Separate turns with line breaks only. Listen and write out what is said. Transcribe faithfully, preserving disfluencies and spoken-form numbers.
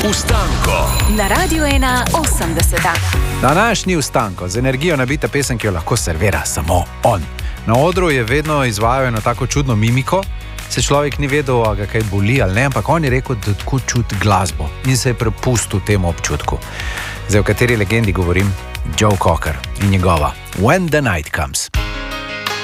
Ustanko
na Radiu ena osemdeset.
Današnji Ustanko z energijo nabita pesem, ki jo lahko servira samo on. Na odru je vedno izvajal eno tako čudno mimiko, se človek ni vedel, a ga kaj boli ali ne, ampak on je rekel, da tako čuti glasbo in se je prepustil temu občutku. Zdaj, o kateri legendi govorim? Joe Cocker in njegova When the Night Comes.